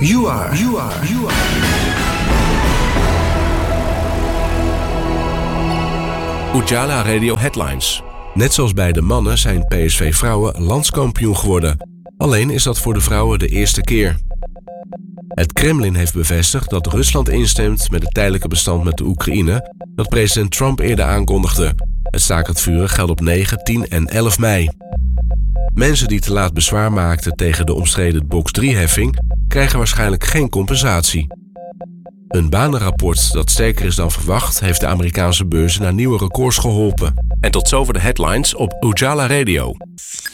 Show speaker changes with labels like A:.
A: You are.
B: Ujala Radio Headlines. Net zoals bij de mannen zijn PSV-vrouwen landskampioen geworden. Alleen is dat voor de vrouwen de eerste keer. Het Kremlin heeft bevestigd dat Rusland instemt met het tijdelijke bestand met de Oekraïne dat president Trump eerder aankondigde. Het staakt het vuren geldt op 9, 10 en 11 mei. Mensen die te laat bezwaar maakten tegen de omstreden Box 3-heffing krijgen waarschijnlijk geen compensatie. Een banenrapport dat sterker is dan verwacht heeft de Amerikaanse beurzen naar nieuwe records geholpen. En tot zover de headlines op Ujala Radio.